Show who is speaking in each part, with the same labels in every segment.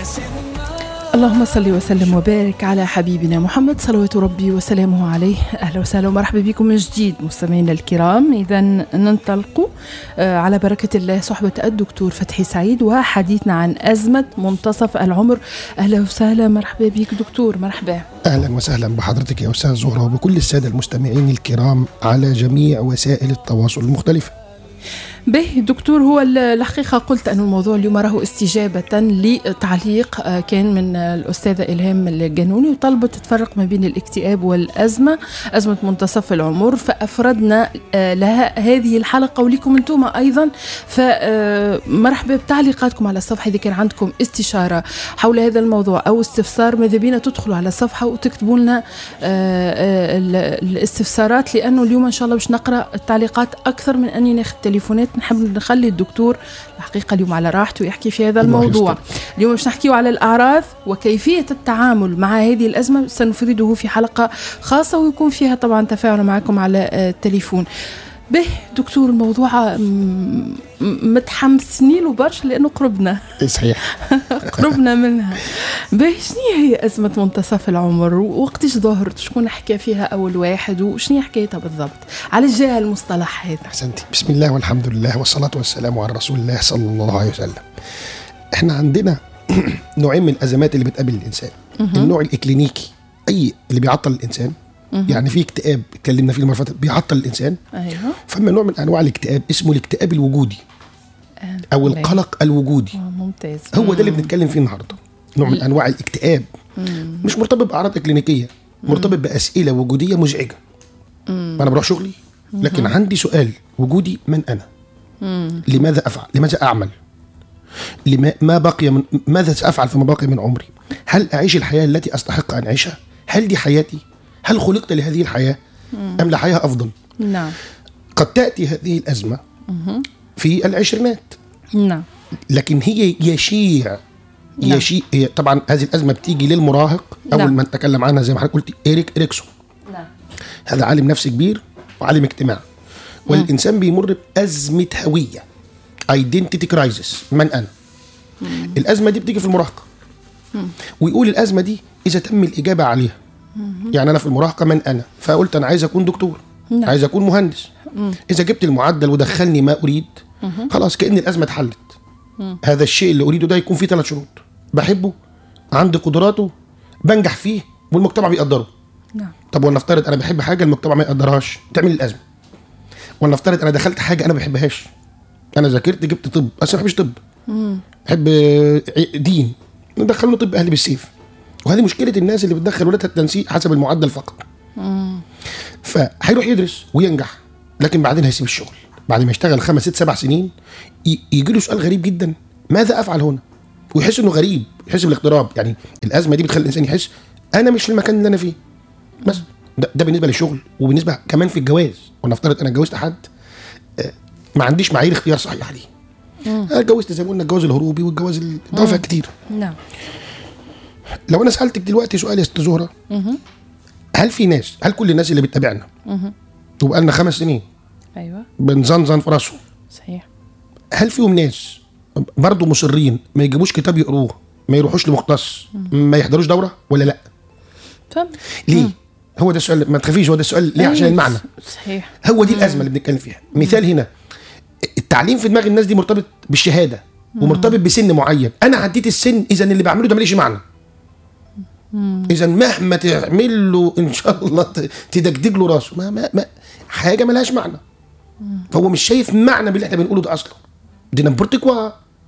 Speaker 1: اللهم صل وسلم وبارك على حبيبنا محمد صلوات ربي وسلامه عليه. أهلا وسهلا ومرحبا بكم من جديد مستمعينا الكرام. إذا ننطلق على بركة الله صحبة الدكتور فتحي سعيد وحديثنا عن أزمة منتصف العمر. أهلا وسهلا مرحبا بك دكتور. مرحبا.
Speaker 2: أهلا وسهلا بحضرتك يا أستاذ زهرة وبكل السادة المستمعين الكرام على جميع وسائل التواصل المختلفة.
Speaker 1: به دكتور، هو الحقيقة قلت أن الموضوع اليوم راه استجابة لتعليق كان من الأستاذة إلهام الجنوني وطلبت تفرق ما بين الاكتئاب والأزمة، أزمة منتصف العمر، فأفردنا لها هذه الحلقة ولكم أنتم أيضا. فمرحبا بتعليقاتكم على الصفحة. إذا كان عندكم استشارة حول هذا الموضوع أو استفسار ماذا بينا تدخلوا على الصفحة وتكتبوا لنا الاستفسارات، لأنه اليوم إن شاء الله باش نقرأ التعليقات أكثر من أني ناخذ تليفونات. نحب نخلي الدكتور الحقيقة اليوم على راحته ويحكي في هذا الموضوع. اليوم باش نحكيه على الأعراض وكيفية التعامل مع هذه الأزمة، سنفرده في حلقة خاصة ويكون فيها طبعا تفاعل معكم على التليفون. به دكتور، الموضوع متحمسني له برشا لأنه قربنا.
Speaker 2: صحيح.
Speaker 1: قربنا منها. به شنو هي أزمة منتصف العمر ووقتش ظهرت؟ شكون حكى فيها أول واحد وشنو حكايتها بالضبط؟ على جاء المصطلح هذا؟
Speaker 2: أحسنتي. بسم الله والحمد لله والصلاة والسلام على رسول الله صلى الله عليه وسلم. احنا عندنا نوعين من الأزمات اللي بتقابل الإنسان. النوع الإكلينيكي، أي اللي بيعطل الإنسان، يعني في اكتئاب اتكلمنا فيه المرة اللي فاتت بيعطل الإنسان.
Speaker 1: أيوه.
Speaker 2: فما نوع من أنواع الاكتئاب اسمه الاكتئاب الوجودي أو القلق الوجودي.
Speaker 1: ممتاز.
Speaker 2: هو ده اللي بنتكلم فيه النهارده. نوع من أنواع الاكتئاب مش مرتبط بأعراض إكلينيكية، مرتبط بأسئلة وجودية مزعجة. أنا بروح شغلي لكن عندي سؤال وجودي: من أنا؟ لماذا أفعل؟ لماذا أعمل؟ ما بقي من ماذا سأفعل فيما بقي من عمري؟ هل أعيش الحياة التي أستحق أن أعيشها؟ هل دي حياتي؟ هل خلقت لهذه الحياة أم لحياة أفضل؟
Speaker 1: نعم.
Speaker 2: قد تأتي هذه الأزمة في العشرينات.
Speaker 1: نعم.
Speaker 2: لكن هي يشيع هي طبعا هذه الأزمة بتيجي للمراهق. أول ما نتكلم عنها زي ما حضرتك قلت إريكسون.
Speaker 1: نعم.
Speaker 2: هذا عالم نفس كبير وعالم اجتماع. والإنسان بيمر بأزمة هوية، identity crisis. من أنا؟ الأزمة دي بتيجي في المراهقة. ويقول الأزمة دي إذا تم الإجابة عليها، يعني أنا في المراهقة من أنا؟ فقلت أنا عايز أكون دكتور، عايز أكون مهندس. إذا جبت المعدل ودخلني ما أريد، خلاص كأن الأزمة اتحلت. هذا الشيء اللي أريده ده يكون فيه 3 شروط: بحبه، عندي قدراته، بنجح فيه، والمجتمع بيقدره.
Speaker 1: نعم.
Speaker 2: طب ونفترض أنا بحب حاجة المجتمع ما يقدرهاش، تعمل الأزمة. ونفترض أنا دخلت حاجة أنا ما بحبهاش، أنا ذاكرت جبت طب بس ما بحبش طب، بحب دين، ندخله طب أهلي بالسيف. وهذه مشكلة الناس اللي بتدخل ولادها التنسيق حسب المعدل فقط. فهيروح يدرس وينجح، لكن بعدين هيسيب الشغل بعد ما يشتغل 5 6 7 سنين. يجي له سؤال غريب جدا: ماذا أفعل هنا؟ ويحس إنه غريب، يحس بالاغتراب. يعني الأزمة دي بتخلي الإنسان يحس أنا مش في المكان اللي أنا فيه. بس ده بالنسبة للشغل. وبالنسبة كمان في الجواز، ونفترض أنا اتجوزت حد ما عنديش معايير اختيار صحيح ليه. أنا اتجوزت زي ما قلنا الجواز الهروبي والجواز الدوافع كتير.
Speaker 1: نعم.
Speaker 2: لو أنا سألتك دلوقتي سؤال يا ست زهرة: هل في ناس، هل كل الناس اللي بتتابعنا وبقالنا 5 سنين
Speaker 1: أيوة
Speaker 2: بنزنزن في راسهم،
Speaker 1: صحيح،
Speaker 2: هل فيهم ناس برضو مصرين ما يجيبوش كتاب يقروه، ما يروحوش لمختص، ما يحضروش دورة، ولا لا؟
Speaker 1: فهم.
Speaker 2: ليه؟ هو ده السؤال. ما تخافيش، هو ده السؤال. ليه؟ عشان المعنى.
Speaker 1: صحيح.
Speaker 2: هو دي الأزمة اللي بنتكلم فيها. مثال هنا: التعليم في دماغ الناس دي مرتبط بالشهادة ومرتبط بسن معين. أنا عديت السن، إذا اللي بعمله ده ماليش معنى. إذا مهما تعمل له إن شاء الله تدجدج له راسه، ما حاجة ملهاش معنى. فهو مش شايف معنى باللي احنا بنقوله ده أصلا. دي نمبرتكوا.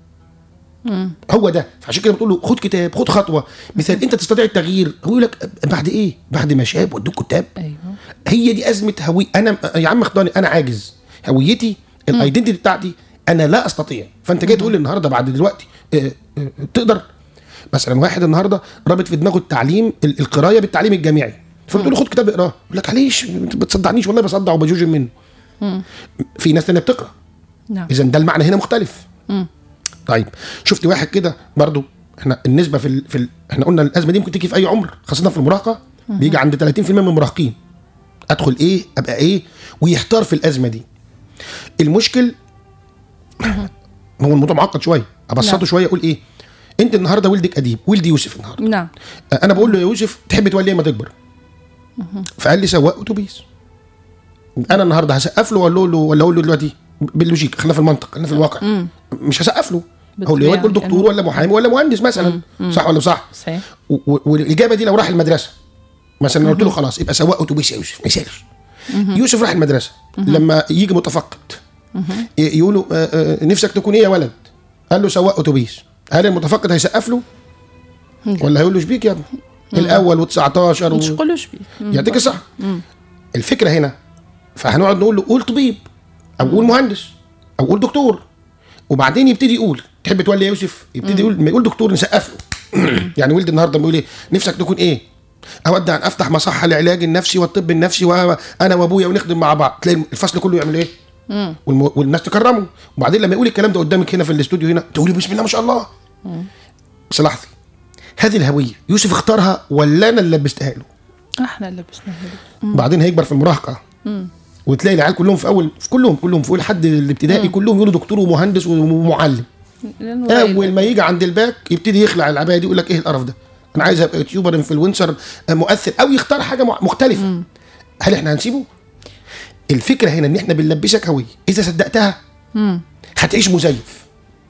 Speaker 2: هو ده. فعشان كده بتقول له خد كتاب، خد خطوة. مثال: أنت تستطيع التغيير. هو يقول لك بعد إيه؟ بعد ما شاب ودوك كتاب.
Speaker 1: أيوه.
Speaker 2: هي دي أزمة هوية. أنا يا عم اخضاني، أنا عاجز. هويتي، الايدنتيتي بتاعتي أنا لا أستطيع. فأنت جاي تقول لي النهاردة بعد دلوقتي تقدر. مثلا واحد النهارده رابط في دماغه التعليم، القرايه بالتعليم الجامعي، فبتقول له خد كتاب اقراه، يقول لك عليش ما بتصدعنيش. والله بصدع وبجوجن منه. في ناس ثانيه بتقرا.
Speaker 1: نعم.
Speaker 2: اذا ده المعنى هنا مختلف. طيب شفت واحد كده برضو، احنا النسبه احنا قلنا الازمه دي ممكن تيجي في اي عمر، خاصه في المراهقه. بيجي عند 30% من المراهقين. ادخل ايه؟ ابقى ايه؟ ويحتار في الازمه دي. المشكل هو الموضوع معقد شويه، ابسطه شويه. اقول ايه؟ انت النهارده ولدك اديب، ولدي يوسف النهارده.
Speaker 1: نعم.
Speaker 2: انا بقول له يا يوسف تحب تولي ايه ما تكبر؟ فقال لي سواق اتوبيس. انا النهارده هسقف له ولا اقول له دلوقتي باللوجيك، خلينا في المنطق، خلينا في الواقع. مش هسقف له، اقول له يقول دكتور ولا محامي ولا مهندس مثلا. صح ولا صح؟
Speaker 1: صحيح.
Speaker 2: والاجابه دي لو راح المدرسه مثلا قلت له خلاص يبقى سواق اتوبيس يا يوسف، ما يسالش. يوسف راح المدرسه، لما يجي متفقد يقولوا نفسك تكون ايه يا ولد؟ قال له سواق اتوبيس. هل المتفقد هيسقف له ولا هيقول له شبيك يا ابني الاول و19
Speaker 1: مش قولوا شبيك
Speaker 2: يعطيك الصح. الفكره هنا فهنقعد نقول له قول طبيب او قول مهندس او قول دكتور، وبعدين يبتدي يقول تحب تولي يا يوسف، يبتدي يقول ما يقول دكتور نسقف له. يعني ولد النهارده بيقول ايه نفسك تكون ايه؟ اود ان افتح مصحه للعلاج النفسي والطب النفسي وانا وابويا ونخدم مع بعض. تلاقي الفصل كله يعمل ايه؟ والناس تكرمه. وبعدين لما يقول الكلام ده قدامك هنا في الاستوديو هنا تقولي بسم الله ما شاء الله. بس لحظه، هذه الهويه يوسف اختارها ولا انا اللي لبستها له؟
Speaker 1: احنا اللي لبسناها له.
Speaker 2: بعدين هيكبر في المراهقه وتلاقي العيال كلهم في اول حد الابتدائي كلهم يقولوا دكتور ومهندس ومعلم. اول ما يجي عند الباك يبتدي يخلع العبايه دي يقول لك ايه القرف ده؟ انا عايز ابقى يوتيوبر انفلونسر مؤثر، او يختار حاجه مختلفه. هل احنا هنسيبه؟ الفكره هنا ان احنا بنلبسك هويه، اذا صدقتها هتعيش مزيف.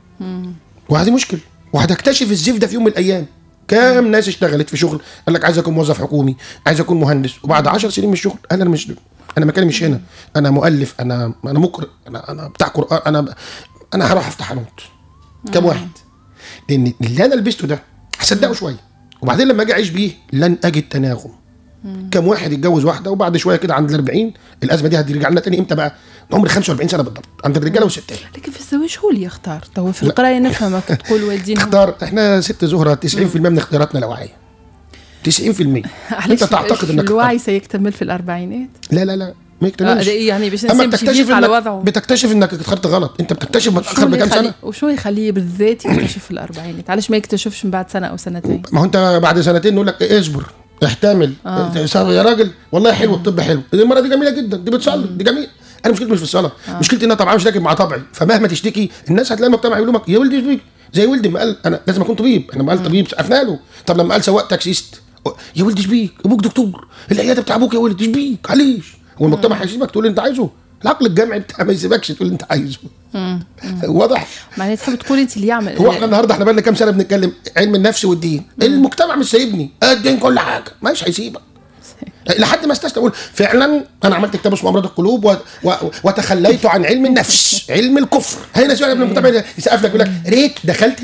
Speaker 2: وهذه مشكله، وهتكتشف الزيف ده في يوم من الايام. كام ناس اشتغلت في شغل قال لك عايز اكون موظف حكومي، عايز اكون مهندس، وبعد 10 سنين من الشغل انا مكاني مش هنا، انا مؤلف، انا مقرئ، انا بتاع قران، انا هروح افتح حانوت. كم واحد؟ لان اللي انا لبسته ده هصدقه شويه، وبعدين لما اجي اعيش بيه لن اجد تناغم. كم واحد يتجوز واحده وبعد شويه كده عند ال40 الازمه دي هترجع لنا تاني امتى بقى؟ عمر 45 سنه بالضبط عند الرجاله والستات.
Speaker 1: لكن في الزواج هو اللي يختار. تو في القرايه نفهمك تقول والدين
Speaker 2: اختار. احنا ست زهره 90% من اختياراتنا لا واعيه. 90%. انت تعتقد انك
Speaker 1: الوعي سيكتمل في الاربعينات؟
Speaker 2: لا ما يكتملش.
Speaker 1: يعني باش الانسان بيكتشف على وضعه.
Speaker 2: بتكتشف انك اخترت غلط. انت بتكتشف متاخر بكام سنه.
Speaker 1: وشو يخليه بالذات يكتشف في الاربعينات؟ علاش ما يكتشفش من بعد سنه او سنتين؟
Speaker 2: ما هو انت بعد سنتين نقول لك اصبر احتمل يا راجل والله حلو الطب حلو، المره دي جميله جدا، دي بتصلي، دي جميل. انا مشكلتي مش في الصلاه، مشكلتي ان انا طبعا مش راكب مع طبعي، فمهما تشتكي الناس هتلاقي المجتمع يقول لك يا ولدي اشبيك زي ولدي ما قال انا لازم اكون طبيب. احنا ما قال طبيب سقفنا له. طب لما قال سواق تاكسيست يا ولدي اشبيك، ابوك دكتور، العياده بتاع ابوك يا ولدي اشبيك، معلش. هو المجتمع هيسيبك تقول اللي انت عايزه؟ العقل الجمعي بتاع ما يسيبكش تقول اللي انت عايزه. واضح؟
Speaker 1: معناها تحب تقول انت اللي يعمل.
Speaker 2: هو احنا النهارده احنا بقى لنا كام سنه بنتكلم علم النفس والدين. المجتمع مش سايبني، الدين كل حاجه مش هيسيبك لحد ما استسلم. اقول فعلا انا عملت كتاب اسمه امراض القلوب وتخليت عن علم النفس، علم الكفر. هنا شويه قبل المجتمع يسقف لك يقول لك ريت دخلت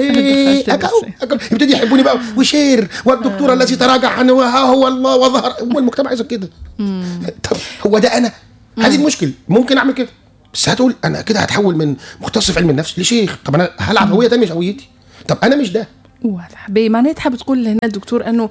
Speaker 2: يبتدي يحبوني بقى وشير والدكتور الذي تراجع عنه هو الله وظهر. هو المجتمع عايز كده. طب هو ده انا؟ هذه المشكله. ممكن اعمل كده بس هتقول انا كده هتحول من مختص في علم النفس لشيخ. طب انا هلعب هويه تانية مش هويتي. طب انا مش ده.
Speaker 1: واضح. معناها تحب تقول هنا الدكتور انه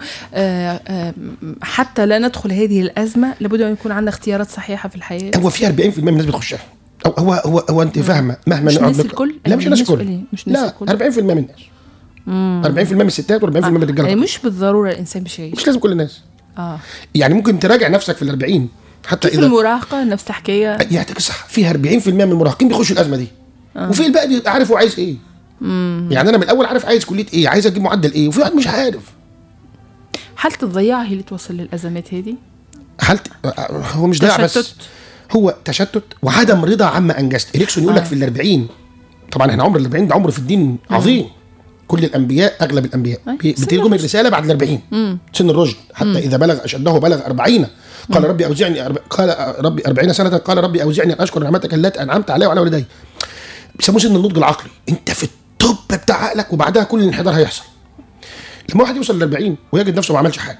Speaker 1: حتى لا ندخل هذه الازمه لابد ان يكون عندنا اختيارات صحيحه في الحياه.
Speaker 2: هو في 40% من الناس بتخشها. هو انت فاهمه مهما
Speaker 1: مش الناس الكل؟
Speaker 2: لا مش الناس الكل. لا 40% من الناس. 40% من الستات و40% من الرجاله.
Speaker 1: يعني مش بالضروره الانسان مش
Speaker 2: لازم كل الناس. يعني ممكن تراجع نفسك في ال40 حتى
Speaker 1: اذا المراهقه نفس الحكايه.
Speaker 2: يعطيك صح. فيها 40% من المراهقين بيخشوا الازمه دي. وفي الباقي بيبقى عارف هو عايز ايه. يعني انا من الاول عارف عايز كليه ايه، عايز اجيب معدل ايه، وفي واحد مش عارف.
Speaker 1: حاله الضياع هي اللي توصل للازمات هذه.
Speaker 2: حاله هو مش ضياع بس، هو تشتت وعدم رضا عما انجزت. إريكسون يقول لك في ال40 طبعا احنا عمر ال40 ده عمر في الدين عظيم. كل الانبياء اغلب الانبياء بتلقوا الرساله بعد ال40 سن الرشد. حتى اذا بلغ اشده بلغ 40 قال ربي اوزعني قال ربي 40 سنه قال ربي اوزعني ان اشكر نعمتك التي انعمت علي وعلى والدي. بيسموه سن النضج العقلي. انت في التوب بتاع عقلك وبعدها كل الانحدار هيحصل. لما واحد يوصل ل40 ويجد نفسه ما عملش حاجه،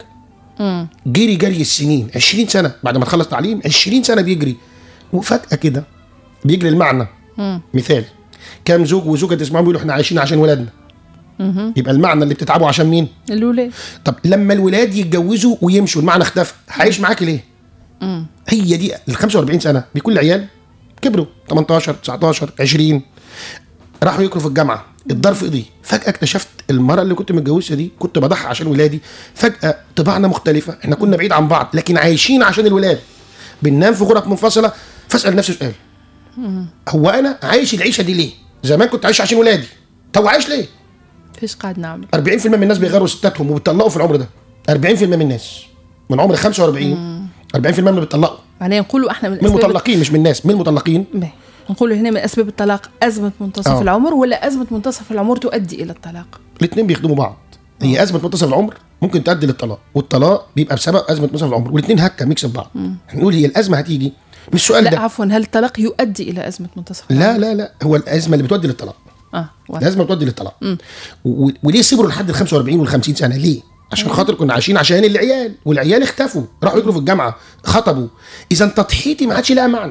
Speaker 2: جري السنين 20 سنه بعد ما تخلص تعليم، 20 سنه بيجري وفجاه كده بيجري المعنى. مثال كام زوج وزوجه تسمعوا بيقولوا احنا عايشين عشان ولادنا. يبقى المعنى اللي بتتعبوا عشان مين؟
Speaker 1: الولاد.
Speaker 2: طب لما الولاد يتجوزوا ويمشوا المعنى اختفى، هعيش معاك ليه؟ هي دي ال 45 سنه بيكون العيال كبروا 18 19 20 راحوا يقروا في الجامعه، الدار في ايدي. فجاه اكتشفت المراه اللي كنت متجوزها دي كنت بضحي عشان ولادي. فجاه طباعنا مختلفه، احنا كنا بعيد عن بعض لكن عايشين عشان الولاد، بننام في غرف منفصله. فاسال نفسي سؤال، هو انا عايش العيشه دي ليه؟ زمان كنت عايش عشان ولادي، طب عايش ليه؟
Speaker 1: كيفاش قاعد نعمل؟
Speaker 2: 40% من الناس بيغيروا ستاتهم وبيطلقوا في العمر ده. 40% من الناس من عمر 45 40% من اللي بيطلقوا.
Speaker 1: معناها نقولوا احنا
Speaker 2: من المطلقين، مش من الناس، من المطلقين.
Speaker 1: نقولوا هنا من اسباب الطلاق ازمه منتصف العمر، ولا ازمه منتصف العمر تؤدي الى الطلاق؟
Speaker 2: الاثنين بيخدموا بعض. هي ازمه منتصف العمر ممكن تؤدي للطلاق، والطلاق بيبقى بسبب ازمه منتصف العمر، والاثنين هكا ميكس ببعض. نقول هي الازمه هتيجي مش سؤال.
Speaker 1: لا عفوا، هل الطلاق يؤدي الى ازمه منتصف
Speaker 2: العمر؟ لا هو الازمه اللي بتؤدي للطلاق. الازمه بتؤدي للطلاق. وليه صبروا لحد ال 45 وال 50 سنه؟ ليه؟ عشان خاطر كنا عايشين عشان العيال، والعيال اختفوا، راحوا يجروا في الجامعه، خطبوا. اذا تضحيتي ما عادش لها معنى.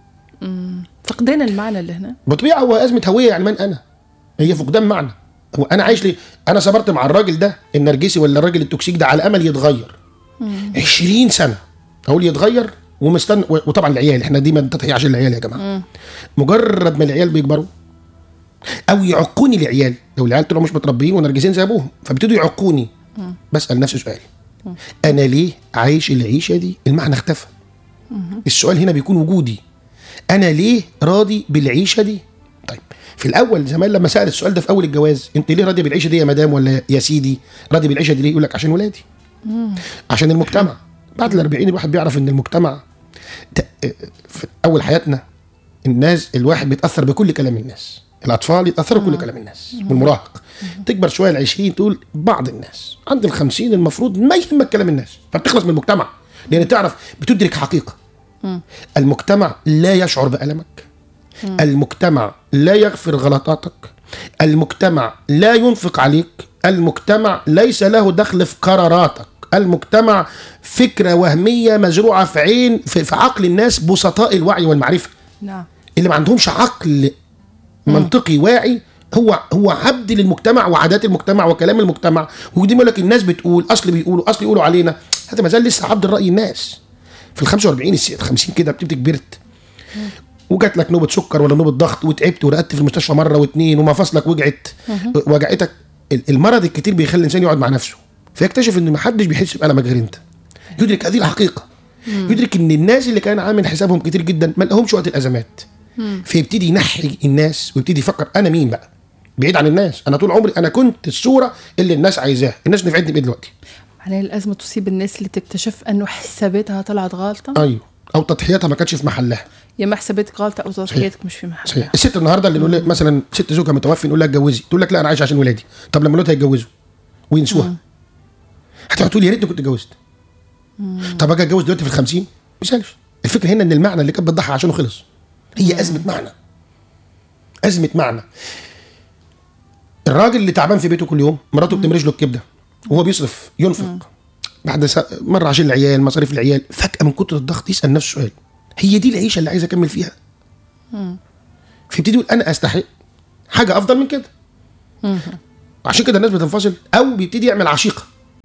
Speaker 1: فقدان المعنى اللي هنا
Speaker 2: بطبيعه هو ازمه هويه. يعني من انا؟ هي فقدان معنى. هو انا عايش ليه؟ انا صبرت مع الراجل ده النرجسي ولا الراجل التوكسيك ده على امل يتغير 20 سنه، اقول يتغير ومستنى. وطبعا العيال، احنا دي ما تضحيه عشان العيال يا جماعه. مجرد ما العيال بيكبروا او يعقوني العيال، لو العيال طلعوا مش متربيين ونرجسين زي ابوهم فبيبتدوا يعقوني، بسال نفسي سؤال: انا ليه عايش العيشه دي؟ المعنى اختفى. السؤال هنا بيكون وجودي، انا ليه راضي بالعيشه دي؟ طيب في الاول زمان لما سال السؤال ده في اول الجواز، انت ليه راضي بالعيشه دي يا مدام ولا يا سيدي؟ راضي بالعيشه دي ليه؟ يقول لك عشان ولادي، عشان المجتمع. بعد ال 40 الواحد بيعرف ان المجتمع في اول حياتنا الناس، الواحد بيتاثر بكل كلام الناس. الاطفال يتاثروا بكل كلام الناس، والمراهق تكبر شويه ال20 تقول بعض الناس، عند ال50 المفروض ما يهمك كلام الناس، فبتخلص من المجتمع. لان تعرف بتدرك حقيقه، المجتمع لا يشعر بألمك، المجتمع لا يغفر غلطاتك، المجتمع لا ينفق عليك، المجتمع ليس له دخل في قراراتك، المجتمع فكرة وهمية مزروعة في عين في عقل الناس بسطاء الوعي والمعرفة.
Speaker 1: نعم.
Speaker 2: اللي ما عندهمش عقل منطقي واعي هو عبد للمجتمع وعادات المجتمع وكلام المجتمع. ودي لك الناس بتقول اصل بيقولوا، اصل يقولوا علينا، هذا ما زال لسه عبد الرأي الناس. في ال 45 ال 50 كده بتبقى كبرت وجات لك نوبة سكر ولا نوبة ضغط وتعبت ورقدت في المستشفى مرة واثنين ومفاصلك وجعتك. المرض الكتير بيخلي الانسان يقعد مع نفسه، فيكتشف ان ما حدش بيحس بألمك غير انت. يدرك هذه الحقيقة، يدرك ان الناس اللي كان عامل حسابهم كتير جدا ما لهمش وقت الازمات، فيبتدي ينحي الناس ويبتدي يفكر انا مين بقى بعيد عن الناس. انا طول عمري انا كنت الصورة اللي الناس عايزاها، الناس نفعتني بايه دلوقتي؟
Speaker 1: معناها الازمة تصيب الناس اللي تكتشف انه حساباتها طلعت غلطة.
Speaker 2: ايوه، او تضحياتها ما كانتش في محلها،
Speaker 1: يا ما حساباتك غلطة او تضحياتك مش في محلها.
Speaker 2: صحيح. الست النهارده اللي نقول لك مثلا ست زوجها متوفي نقول لها اتجوزي، تقول لك لا انا عايشه عشان ولادي. طب لما ولادها يتجوزوا وينسوها هتقعد تقول يا ريتني كنت اتجوزت. طب اجي اتجوز دلوقتي في ال50 مش. الفكره هنا ان المعنى اللي كانت بتضحي عشانه خلص. هي ازمه معنى، ازمه معنى. الراجل اللي تعبان في بيته كل يوم، مراته بتمرج له الكبده وهو بيصرف ينفق، بعد مره عشان العيال، مصاريف العيال، فجاه من كتر الضغط يسال نفسه سؤال: هي دي العيشه اللي عايز اكمل فيها؟ فيبتدي يقول انا استحق حاجه افضل من كده. عشان كده الناس بتنفصل، او بيبتدي يعمل عشيقه.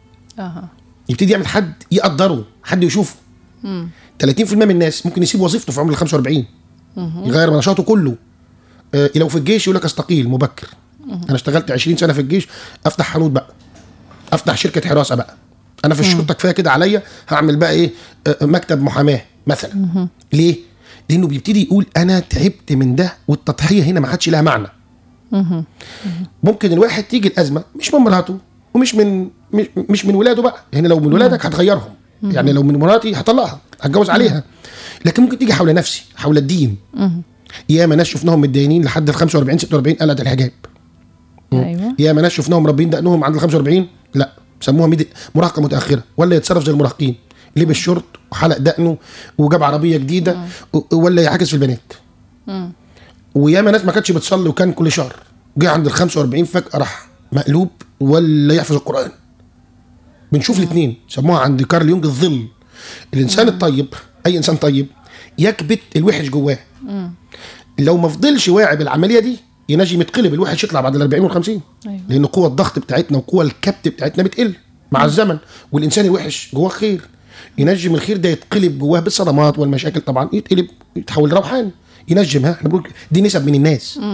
Speaker 2: يبتدي يعمل حد يقدره، حد يشوفه. 30% من الناس ممكن يسيب وظيفته في عمر ال 45، يغير نشاطه كله. لو في الجيش يقول لك استقيل مبكر. انا اشتغلت 20 سنه في الجيش، افتح حانوت بقى، افتح شركه حراسه بقى. انا في الشرطه كفايه كده عليا، هعمل بقى ايه؟ مكتب محاماه مثلا. ليه؟ لانه بيبتدي يقول انا تعبت من ده، والتضحيه هنا ما عادش لها معنى. ممكن الواحد تيجي الازمه مش من مراته ومش من ولاده بقى. يعني لو من ولادك هتغيرهم، يعني لو من مراتي هطلقها، هتجوز عليها. لكن ممكن تيجي حول نفسي، حول الدين. ياما ناس شفناهم متدينين لحد ال 45 46 قلعت الحجاب.
Speaker 1: ايوه.
Speaker 2: ياما ناس شفناهم مربين دقنهم عند ال 45 لا سموها مراهقه متاخره، ولا يتصرف زي المراهقين، لبس شورت وحلق دقنه وجاب عربيه جديده، ولا يعاكس في البنات. وياما ناس ما كانتش بتصلي وكان كل شهر، جه عند ال 45 فجاه راح مقلوب ولا يحفظ القران. بنشوف الاثنين. سموها عند كارل يونج الظل. الانسان الطيب، اي انسان طيب يكبت الوحش جواه. لو ما فضلش واعي بالعمليه دي ينجم يتقلب الوحش، يطلع بعد ال 40 وال 50. أيوة. لان قوه الضغط بتاعتنا وقوه الكبت بتاعتنا بتقل مع الزمن، والانسان الوحش جواه خير، ينجم الخير ده يتقلب جواه بالصدمات والمشاكل، طبعا يتقلب يتحول لروحاني، ينجم. احنا بنقول دي نسب من الناس.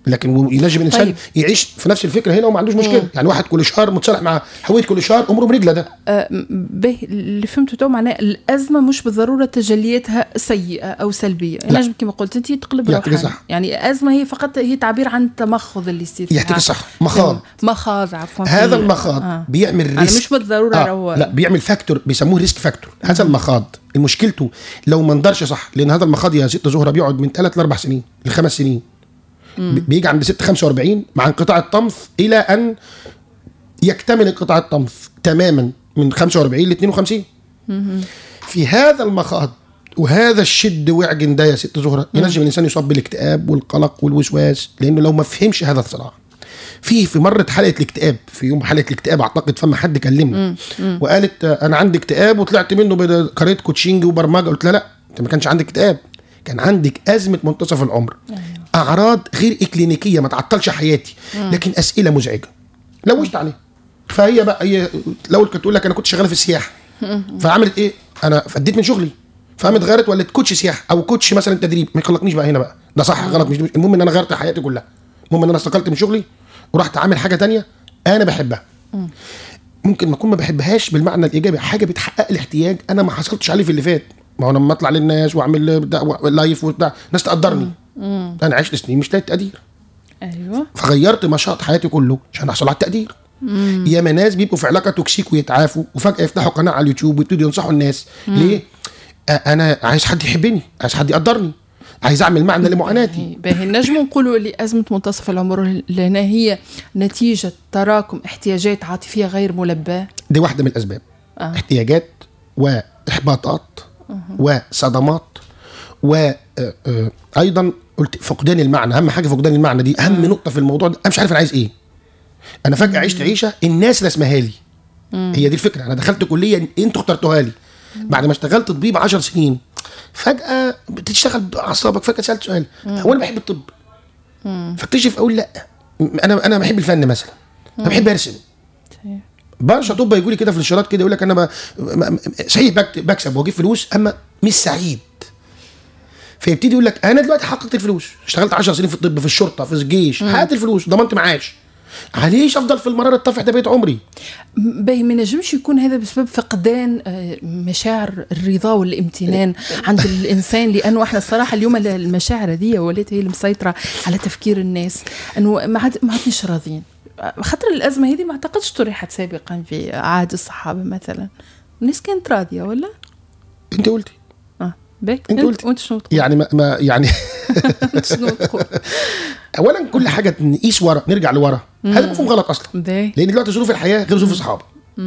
Speaker 2: لكن ينجم الانسان
Speaker 1: طيب.
Speaker 2: يعيش في نفس الفكره هنا وما عندوش مشكله. يعني واحد كل شهر متصالح مع هويه كل شهر امره برجله ده.
Speaker 1: به اللي فهمته تو معناه الازمه مش بالضروره تجلياتها سيئه او سلبيه، نجم كما قلت انت تقلب روحها. يعني ازمه هي فقط هي تعبير عن التمخض اللي يصير.
Speaker 2: يحكي صح، مخاض
Speaker 1: عفوا.
Speaker 2: هذا المخاض بيعمل ريسك.
Speaker 1: يعني مش بالضروره
Speaker 2: لا بيعمل فاكتور بيسموه ريسك فاكتور. هذا المخاض مشكلته لو ما ندرش صح، لان هذا المخاض يا ست زهره بيقعد من 3 ل4 سنين ل5 سنين. بيجي عند 45 مع انقطاع الطمث الى ان يكتمل انقطاع الطمث تماما من 45 ل 52. في هذا المخاض وهذا الشد وعجن ده يا ست زهره ينجم الانسان يصاب بالاكتئاب والقلق والوسواس، لانه لو ما فهمش هذا الصراع. في مرة حلقة الاكتئاب، في يوم حلقة الاكتئاب اعتقد فما حد كلمني وقالت انا عندي اكتئاب وطلعت منه بقريت كوتشينج وبرمجه. قلت لا انت ما كانش عندك اكتئاب، كان عندك ازمه منتصف العمر. اعراض غير اكلينيكيه ما تعطلش حياتي، لكن اسئله مزعجه لوجت عليها. فهي بقى هي لو كنت تقول لك انا كنت شغاله في السياحه فعملت ايه؟ انا فديت من شغلي فقامت غيرت ولت كوتش سياحه او كوتش مثلا تدريب. ما يقلقنيش بقى هنا بقى ده صح غلط مش المهم ان انا غيرت حياتي كلها. المهم ان انا استقلت من شغلي ورحت عامل حاجه تانية انا بحبها. ممكن ما اكون ما بحبهاش بالمعنى الايجابي، حاجه بتحقق الاحتياج انا ما حصلتش عليه في اللي فات. ما هو لما اطلع للناس واعمل لايف وبتاع الناس تقدرني. انا عشت سنين مش لاقي تقدير.
Speaker 1: ايوه
Speaker 2: فغيرت نشاط حياتي كله عشان احصل على التقدير. ياما ناس بيبقوا في علاقه توكسيك ويتعافوا وفجاه يفتحوا قناه على اليوتيوب ويبتدوا ينصحوا الناس. ليه؟ انا عايز حد يحبني، عايز حد يقدرني، عايز اعمل معنى لمعاناتي.
Speaker 1: باهي نجم نقولوا اللي ازمه منتصف العمر لهنا هي نتيجه تراكم احتياجات عاطفيه غير ملباه.
Speaker 2: دي واحده من الاسباب. احتياجات واحباطات وصدمات وايضا قلت فقدان المعنى. اهم حاجه فقدان المعنى، دي اهم نقطه في الموضوع ده. انا مش عارف انا عايز ايه. انا فجاه عشت عيشه الناس رسمها لي. هي دي الفكره. انا دخلت كليه انتوا اخترتوها لي بعد ما اشتغلت طبيب 10 سنين. فجاه بتشتغل باعصابك. فجاه سالت سؤال هو انا بحب الطب؟ فاكتشف اقول لا انا بحب الفن مثلا. انا بحب ارسم. برشا طب يقول لي كده في الاشارات كده يقول لك انا صحيح بكسب واجيب فلوس اما مش سعيد. فيبتدي يقول لك انا دلوقتي حققت الفلوس، اشتغلت 10 سنين في الطب في الشرطه في الجيش، حققت الفلوس ضمنت معاش، عليش افضل في المرار الطفح ده بقيت عمري.
Speaker 1: باهي ما نجمش يكون هذا بسبب فقدان مشاعر الرضا والامتنان عند الانسان؟ لانه احنا الصراحه اليوم المشاعر هذه ولات هي المسيطره على تفكير الناس، انه ما عدناش راضيين. خاطر الازمه هذه ما اعتقدش طرحت سابقا في عهد الصحابه مثلا. الناس كانت راضيه ولا؟
Speaker 2: انت قلتي
Speaker 1: انت قلت وانت شنو تقول؟
Speaker 2: يعني ما يعني
Speaker 1: شنو تقول؟
Speaker 2: اولا كل حاجه نقيس ورا نرجع لورا هذا مفهوم غلط اصلا. لان دلوقتي ظروف الحياه غير ظروف الصحابه.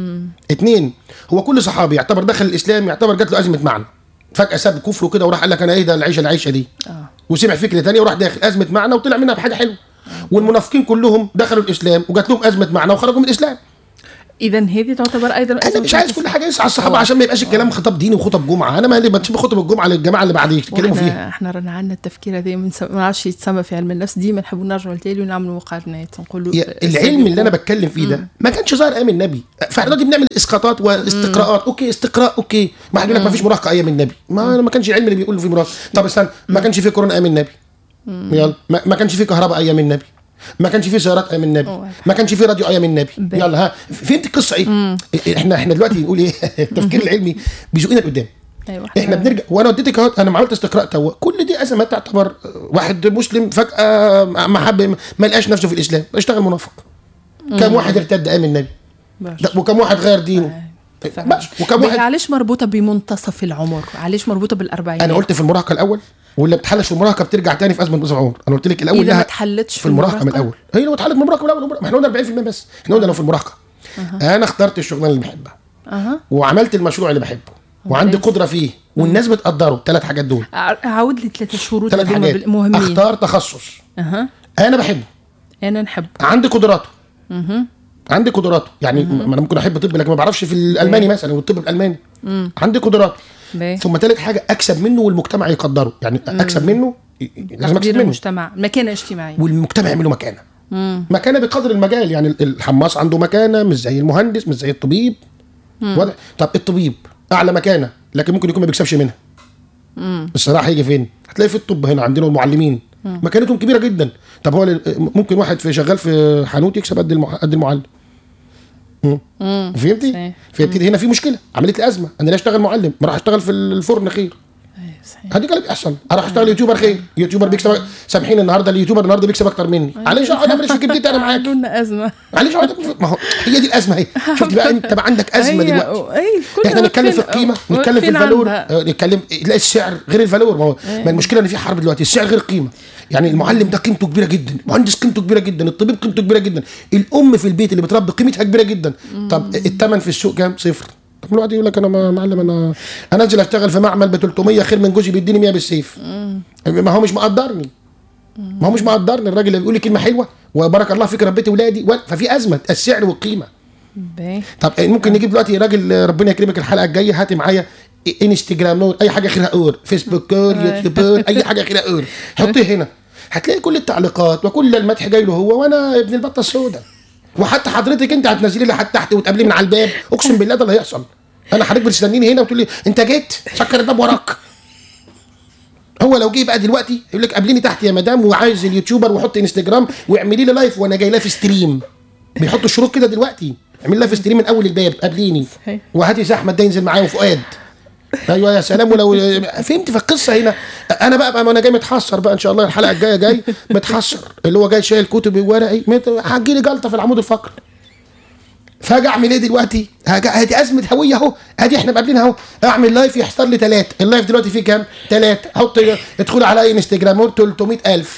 Speaker 2: 2 هو كل صحابي يعتبر دخل الاسلام يعتبر جات له ازمه معنى، فجاه ساب كفره كده وراح قال لك انا ايه ده العيشه دي وسمع فكره ثانيه وراح داخل ازمه معنى وطلع منها بحاجه حلوه. والمنافقين كلهم دخلوا الاسلام وجات لهم ازمه معنى وخرجوا من الاسلام.
Speaker 1: اذا هذه تعتبر ايضا
Speaker 2: انا مش عايز كل حاجه يسعى الصحابه عشان ما يبقاش الكلام خطاب ديني وخطب جمعه. انا ما تسيب خطب الجمعه للجماعه اللي بعد يتكلموا فيها.
Speaker 1: احنا رانا عندنا التفكير هذا ما نعرفش يتسمى في علم النفس، ديما نحبوا نرجعوا لتالي ونعملوا مقارنات نقولوا
Speaker 2: العلم اللي انا بتكلم فيه ده ما كانش ظاهر ايام النبي. فاحنا دلوقتي بنعمل اسقاطات واستقراءات. اوكي استقراء اوكي، ما حد يقول لك ما فيش مراهقه ايام النبي. ما كانش العلم اللي بيقول في مراهقه. طب استنى، ما كانش في كورونا ايام النبي. يلا ما كانش في كهرباء ايام النبي، ما كانش فيه سيارات ايام النبي، ما كانش فيه راديو ايام النبي. يلا ها فهمت القصه ايه؟ احنا دلوقتي نقول ايه؟ التفكير العلمي بيزقنا لقدام.
Speaker 1: أيوة.
Speaker 2: احنا بنرجع وانا اديتك اهو انا عملت استقراء تو كل دي ازمات. تعتبر واحد مسلم فجاه ما لقاش نفسه في الاسلام اشتغل منافق. كم واحد ارتد ايام النبي وكم واحد غير دينه.
Speaker 1: وكم واحد علاش مربوطه بمنتصف العمر؟ علاش مربوطه بالاربعينات؟
Speaker 2: انا قلت في المراهقه الاول ولا بتحلش في المراهقه بترجع تاني في ازمه منتصف العمر. انا قلت لك الاول
Speaker 1: اذا ما اتحلتش
Speaker 2: في المراهقه من الاول. هي لو اتحلت من المراهقه من الاول ما احنا قلنا 40% بس. احنا قلنا لو في المراهقه انا اخترت الشغلانه اللي بحبها وعملت المشروع اللي بحبه وعندي قدره فيه والناس بتقدره. 3 حاجات دول.
Speaker 1: عاود لي 3 شروط
Speaker 2: 3 حاجات مهمين. اختار تخصص انا بحبه،
Speaker 1: انا نحبه،
Speaker 2: عندي قدراته. عندي قدراته يعني انا ممكن احب طب لكن ما بعرفش في الالماني مثلا والطب الالماني. عندي قدراته. ثم 3 حاجه اكسب منه والمجتمع يقدره. يعني اكسب منه لازم اكسب منه
Speaker 1: المجتمع مكانه اجتماعيه
Speaker 2: والمجتمع يعمل له مكانه. مكانه بقدر المجال. يعني الحماس عنده مكانه مش زي المهندس مش زي الطبيب. واضح؟ طب الطبيب اعلى مكانه لكن ممكن يكون ما بيكسبش منها. الصراع هيجي فين؟ هتلاقي في الطب هنا عندنا المعلمين مكانتهم كبيره جدا. طب هو ممكن واحد شغال في حانوت يكسب قد المعلم. فهمتي؟ فيبتدي هنا في مشكله، عملت لي ازمه. انا ليه اشتغل معلم؟ ما راح اشتغل في الفرن خير. هديك اللي بيحصل، اروح اشتغل يوتيوبر خير. يوتيوبر بيكسب، سامحيني النهارده اليوتيوبر النهارده بيكسب اكتر مني. معلش اقعد اعمل في كبدتي انا معاك.
Speaker 1: عندنا ازمه.
Speaker 2: معلش اقعد، ما هو هي دي الازمه اهي. شفت بقى انت بقى عندك ازمه دلوقتي. احنا نتكلم في القيمه، نتكلم في الفالور، نتكلم لا السعر غير الفالور. ما المشكله ان في حرب دلوقتي، السعر غير القيمه. يعني المعلم ده قيمته كبيره جدا، المهندس قيمته كبيره جدا، الطبيب قيمته كبيره جدا، الام في البيت اللي بتربي قيمتها كبيره جدا. طب الثمن في السوق كام؟ صفر. طب الواحد يقول لك انا معلم، انا انزل اشتغل في معمل ب 300 خير من جوزي بيديني 100 بالسيف. ما هو مش مقدرني. ما هو مش مقدرني الراجل اللي بيقول لي كلمه حلوه وبارك الله فيك ربيت ولادي، ففي ازمه السعر والقيمه. طب ممكن نجيب دلوقتي راجل ربنا يكرمك الحلقه الجايه هاتي معايا انستجرام نور، اي حاجه اخرها اور، فيسبوك اور، يوتيوب اور، اي حاجه اخرها اور، حطيه هنا هتلاقي كل التعليقات وكل المدح جاي له هو، وانا ابن البطه السوداء. وحتى حضرتك انت هتنزلي لي لحد تحت وتقابليه من على الباب، اقسم بالله ده اللي هيحصل. انا حضرتك بتستنيني هنا وتقول لي انت جيت سكر الباب وراك. هو لو جه بقى دلوقتي يقول لك قابليني تحت يا مدام وعايز اليوتيوبر وحط انستجرام واعملي لي لايف وانا جاي لايف ستريم. بيحطوا الشروط كده دلوقتي، اعمل لايف ستريم من اول الباب قابليني وهاتي احمد ده ينزل معايا وفؤاد. ايوه يا سلام. ولو فهمت في القصه هنا انا بقى انا جاي متحسر بقى ان شاء الله الحلقه الجايه جاي متحسر، اللي هو جاي شايل كتبي وورقي هتجي لي جلطه في العمود الفقري. فاجي اعمل ايه دلوقتي؟ ادي ازمه هويه اهو، ادي احنا مقابلين اهو. اعمل لايف يحصل لي 3، اللايف دلوقتي فيه كام؟ 3. حط ادخل على اي انستجرام 300,000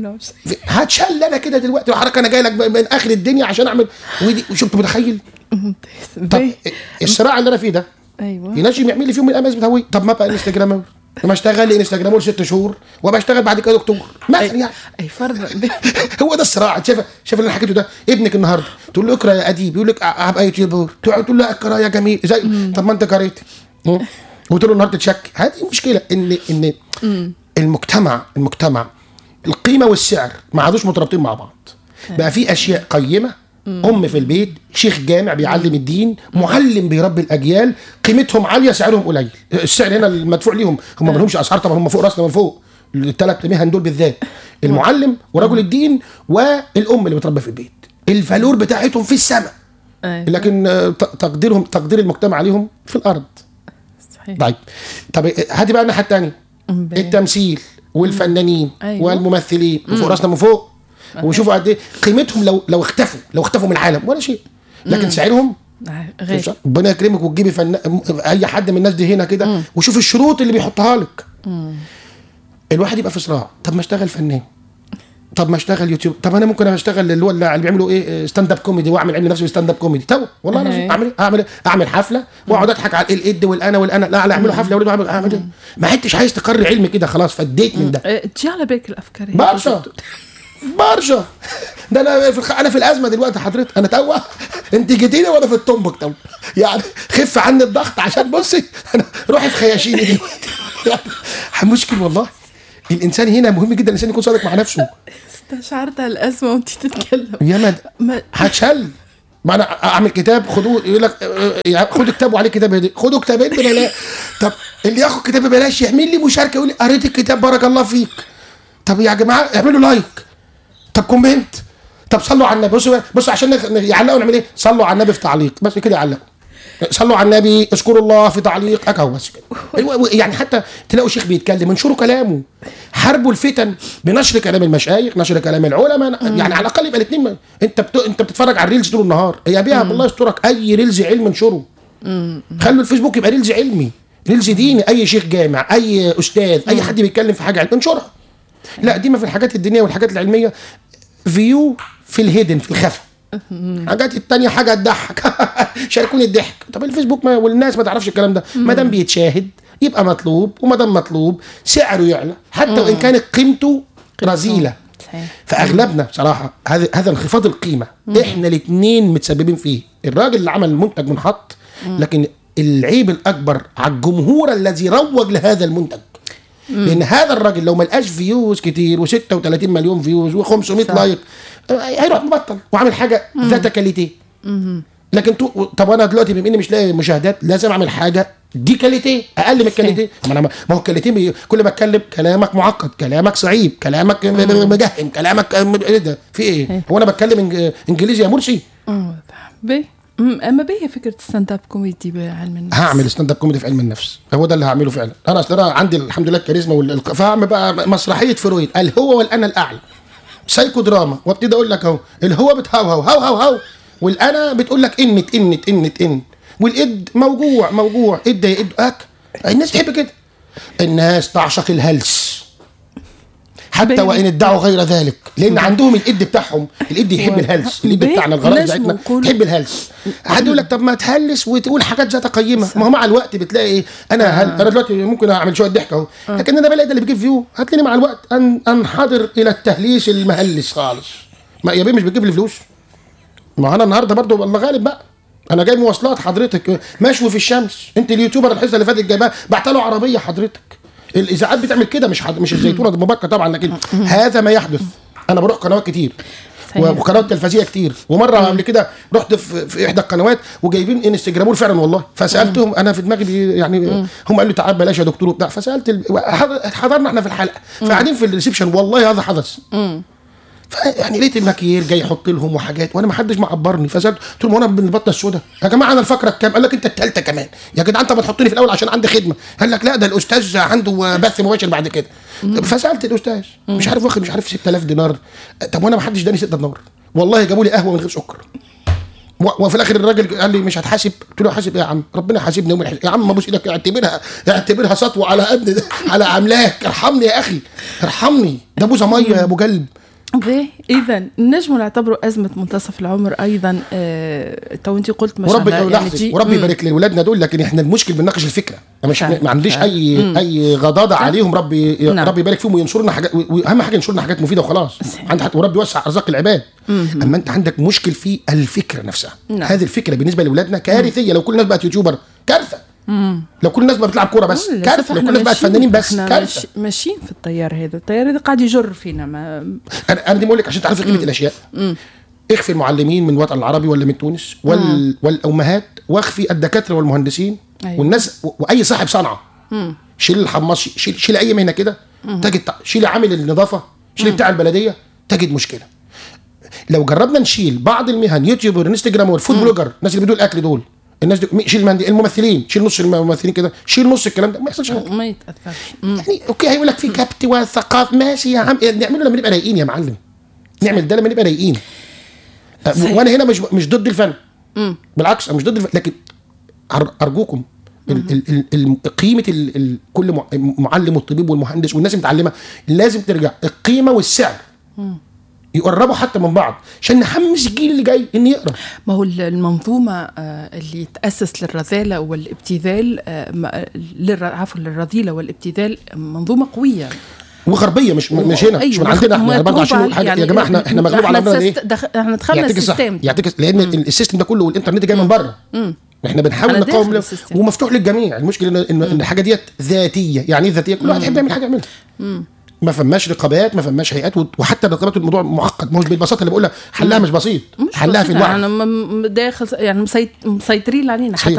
Speaker 2: هتشل انا كده دلوقتي وحركه. انا جاي لك من اخر الدنيا عشان اعمل وشفت متخيل؟ طب الصراع اللي انا فيه ده ايوه ينجم يعمل لي فيهم من ازمه هويه. طب ما بقى انستجرام لما اشتغل انستجرام 6 شهور وابقى اشتغل بعد كده دكتور مثلا يعني
Speaker 1: اي فرضا.
Speaker 2: هو ده الصراع. شايف اللي انا حكيته ده؟ ابنك النهارده تقول له اقرا يا اديب، يقول لك هبقى يوتيوبر، تقول له القرايه جميل زي طب ما انت قريت وقلت له النهارده تشك. هذه المشكله ان المجتمع القيمه والسعر ما عادوش مترابطين مع بعض. بقى في اشياء قيمه، ام في البيت، شيخ جامع بيعلم الدين، معلم بيربي الاجيال، قيمتهم عاليه سعرهم قليل. السعر هنا المدفوع ليهم هم ما لهمش اسعار طبعا، هم فوق راسنا من فوق. الثلاث مهن دول بالذات، المعلم ورجل الدين والام اللي بتربي في البيت، الفالور بتاعتهم في السماء، لكن تقدير المجتمع عليهم في الارض. صحيح. طب هاتي بقى الناحيه الثانيه، التمثيل والفنانين والممثلين وفوق راسنا من فوق. وشوفوا قد ايه قيمتهم لو اختفوا من العالم ولا شيء، لكن سعرهم غير. ربنا يكرمك وتجيبي اي حد من الناس دي هنا كده وشوف الشروط اللي بيحطها لك. الواحد يبقى في صراع. طب ما اشتغل فنان، طب ما اشتغل يوتيوب، طب انا ممكن اشتغل اللي هو اللي بيعملوا ايه ستاند اب كوميدي واعمل علم نفسي ستاند اب كوميدي. طب والله انا اعمل حفله واقعد اضحك على الاد والانا لا اعملوا حفله ولا اعمل ما حدش عايز تقرر علم كده خلاص فديت من ده.
Speaker 1: تجي على بالك الافكار
Speaker 2: برشا ده انا في الازمه دلوقتي حضرتك. انا توه انت جيتيني وانا في الطنبك. طب يعني خف عني الضغط عشان بصي انا روحي في خياشيني دلوقتي يعني مشكل والله. الانسان هنا مهم جدا الانسان يكون صادق مع نفسه.
Speaker 1: استشعرت الازمه وانت تتكلم
Speaker 2: يا هتشل. ما انا اعمل كتاب خدوه يقول لك خدوا كتاب وعليه كتاب، خدوا كتابين ببلاش. طب اللي ياخد كتاب ببلاش يعمل لي مشاركه يقول لي قريت الكتاب بارك الله فيك. طب يا جماعه اعملوا لايك، طب كومنت، طب صلوا على النبي. بصوا عشان يعلقوا نعمل ايه؟ صلوا على النبي في تعليق بس كده، يعلقوا صلوا على النبي، اشكروا الله في تعليق اهو بس كده. يعني حتى تلاقوا شيخ بيتكلم انشروا كلامه، حاربوا الفتن بنشر كلام المشايخ، نشر كلام العلماء. يعني على الاقل يبقى الاثنين. انت بتتفرج على الريلز طول النهار، يا بيها بالله يسترك اي ريلز علم انشره. خلوا الفيسبوك يبقى ريلز علمي، ريلز ديني، اي شيخ جامع، اي استاذ، اي حد بيتكلم في حاجه انشرها. لا دي ما في الحاجات الدينيه والحاجات العلميه فيو في الهيدن في الخفا. حاجات التانية حاجه تضحك شاركوني الضحك. طب الفيسبوك والناس ما تعرفش الكلام ده. ما دام بيتشاهد يبقى مطلوب، وما دام مطلوب سعره يعلى حتى وان كانت قيمته رذيله. فاغلبنا بصراحه هذا انخفاض القيمه احنا الاثنين متسببين فيه. الراجل اللي عمل المنتج منحط، لكن العيب الاكبر على الجمهور الذي روج لهذا المنتج. لان هذا الراجل لو ما لقاش فيوز كتير و36 مليون فيوز و500 لايك هيروح مبطل وعامل حاجه ذات كاليتي. لكن طب انا دلوقتي بما اني مش لاقي مشاهدات لازم اعمل حاجه دي كاليتيه اقل من الكاليتيه. ما هو الكاليتيه كل ما اتكلم كلامك معقد، كلامك صعيب، كلامك مجهم، كلامك ايه ده في ايه؟ هو انا بتكلم انجليزي يا مرسي؟
Speaker 1: اما باهي فكره ستاند اب كوميدي بعلم النفس.
Speaker 2: هعمل ستاند اب كوميدي في علم النفس، هو ده اللي هعمله فعلا. انا اصل انا عندي الحمد لله الكاريزما فهعمل بقى مسرحيه فرويد الهو والانا الاعلى، سايكو دراما، وابتدي اقول لك اهو الهو بتهوهو هو هو هو، والانا بتقول لك ان والاد موجوع اد يا اد الناس تحب كده، الناس تعشق الهلس حتى وان ادعوا غير ذلك، لان عندهم الاد بتاعهم، الاد يحب الهلس، الاد بتاعنا الغرائز بتاعتنا تحب الهلس. حد يقول لك طب ما تهلس وتقول حاجات ذات قيمه، ما هو مع الوقت بتلاقي ايه، انا دلوقتي ممكن اعمل شويه ضحك اهو، لكن انا بلاقي ده اللي بيجيب فيو، هتلاقيني مع الوقت انحدر الى التهليس المهلس خالص. ما يا بيه مش بتجيب لي فلوس، ما انا النهارده برضو والله غالب بقى، انا جاي مواصلات حضرتك مشوي في الشمس، انت اليوتيوبر الحصه اللي فاتت جايبها بعت له عربيه حضرتك. الاذاعات بتعمل كده، مش الزيتونه المباركه طبعا، لكن هذا ما يحدث. انا بروح قنوات كتير وقنوات تلفزيونيه كتير، ومره قبل كده رحت في احدى القنوات وجايبين انستجرامور فعلا والله، فسالتهم انا في دماغي يعني هم قالوا لي تعال بلاش يا دكتور وبتاع، فسالت حضرنا احنا في الحلقه فقاعدين في الريسبشن والله هذا حدث. فيعني لقيت الماكير جاي يحط لهم وحاجات وانا ما حدش معبرني، فسالت قلت لهم وانا من البطه السوداء يا جماعه انا الفقره الكام؟ قال لك انت الثالثه كمان يا جدعان، انت ما تحطني في الاول عشان عندي خدمه. قال لك لا ده الاستاذ عنده بث مباشر بعد كده. فسالت الاستاذ مش عارف واخد مش عارف 6000 دينار، طب وانا ما حدش اداني 6 دينار والله، جابوا لي قهوه من غير سكر. وفي الاخر الراجل قال لي مش هتحاسب، قلت له حاسب ايه يا عم، ربنا حاسبني يوم الحساب يا عم، ابوس ايدك اعتبرها سطوه على ابن على عملاك، ارحمني يا اخي ارحمني، ده بوزه ميه يا ابو قلب.
Speaker 1: اذا نجم نعتبره ازمه منتصف العمر ايضا. تو انت قلت مش
Speaker 2: وربي يبارك لولادنا دول، لكن احنا المشكل بنناقش الفكره، مش ما عنديش اي غضاضه عليهم، ربي يبارك فيهم وينصرنا حاجات، واهم حاجه ينصرنا حاجات مفيده وخلاص، عند حتى وربي يوسع ارزاق العباد. اما انت عندك مشكل في الفكره نفسها. هذه الفكره بالنسبه لاولادنا كارثيه. لو كل الناس بقت يوتيوبر كارثه، لو كل الناس بقى بتلعب كوره بس كارثه، لو كل الناس بقت فنانين بس كارثه.
Speaker 1: ماشيين في التيار هذا قاعد يجر فينا.
Speaker 2: انا دي بقول لك عشان تعرفي قيمه الاشياء. اخفي المعلمين من الوطن العربي ولا من تونس والامهات، واخفي الدكاتره والمهندسين والناس واي صاحب صنعه. شيل الحماص، شيل اي مهنه كده تجد، شيل عامل النظافه، شيل بتاع البلديه، تجد مشكله. لو جربنا نشيل بعض المهن، يوتيوبر، انستجرام، والفود بلوجر، الناس اللي بيدوا الاكل دول، الناس دي شيل الممثلين، شيل نص الممثلين كده، شيل نص الكلام ده ما يحصلش حاجه،
Speaker 1: ما يتاثرش.
Speaker 2: يعني اوكي هيقول لك في كبت وثقافه، ماشي يا عم، نعمله لما نبقى رايقين يا معلم، نعمل ده لما نبقى رايقين. وانا هنا مش ضد الفن، بالعكس انا مش ضد الفن، لكن ارجوكم قيمه كل معلم والطبيب والمهندس والناس المتعلمه لازم ترجع القيمه والسعر يقربوا حتى من بعض عشان نحمس الجيل اللي جاي ان يقرا.
Speaker 1: ما هو المنظومه اللي تاسس للرذاله والابتذال، عفوا للرذيله والابتذال، منظومه قويه وغربيه،
Speaker 2: مش هنا، مش من عندنا احنا برضه، عشان حاجه يا جماعه احنا مغلوب على امرنا ايه،
Speaker 1: احنا دخلنا السيستم
Speaker 2: يعتكس، لان السيستم ده كله والانترنت جاي من بره، احنا بنحاول نقاوم له ومفتوح للجميع. المشكله ان الحاجه ديت ذاتيه، يعني ايه ذاتيه؟ كل واحد يحب يعمل حاجه يعملها، ما فماش رقابات، ما فماش هيئات، وحتى الرقابات الموضوع معقد، ما هوش بالبساطه اللي بقولها، حلها مش بسيط، حلها في الوعي،
Speaker 1: يعني داخل يعني مسيطرين علينا.